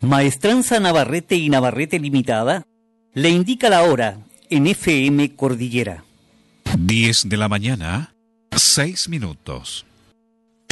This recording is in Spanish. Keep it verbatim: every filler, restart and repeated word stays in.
Maestranza Navarrete y Navarrete Limitada le indica la hora en F M Cordillera. diez de la mañana, seis minutos.